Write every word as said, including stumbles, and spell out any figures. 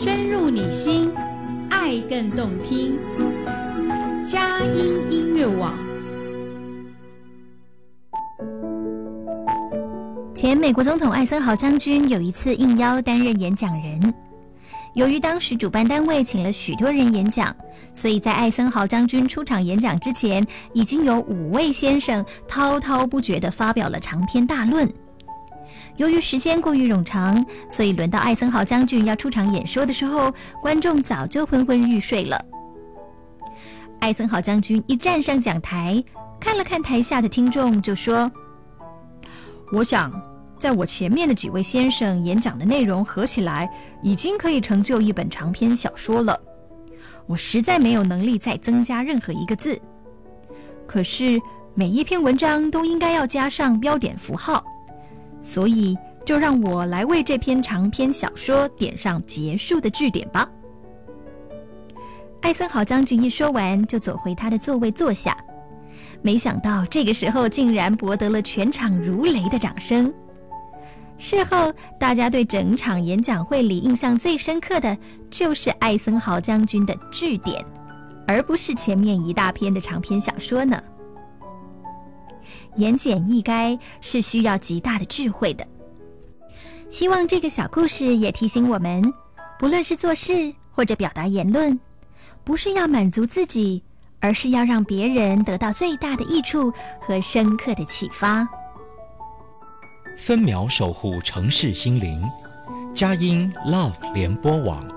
深入你心，爱更动听。佳音音乐网。 前美国总统艾森豪将军有一次应邀担任演讲人，由于当时主办单位请了许多人演讲，所以在艾森豪将军出场演讲之前，已经有五位先生滔滔不绝地发表了长篇大论。由于时间过于冗长，所以轮到艾森豪将军要出场演说的时候，观众早就昏昏欲睡了。艾森豪将军一站上讲台，看了看台下的听众，就说：我想在我前面的几位先生演讲的内容合起来，已经可以成就一本长篇小说了。我实在没有能力再增加任何一个字。可是每一篇文章都应该要加上标点符号，所以就让我来为这篇长篇小说点上结束的句点吧。艾森豪将军一说完，就走回他的座位坐下。没想到这个时候竟然博得了全场如雷的掌声。事后大家对整场演讲会里印象最深刻的就是艾森豪将军的句点，而不是前面一大篇的长篇小说呢。言简意赅是需要极大的智慧的。希望这个小故事也提醒我们，不论是做事或者表达言论，不是要满足自己，而是要让别人得到最大的益处和深刻的启发。 分秒守护城市心灵，佳音 Love 联播网。